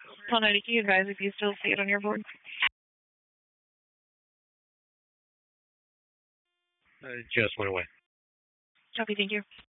Call 90, can you advise if you still see it on your board? It just went away. Okay, thank you.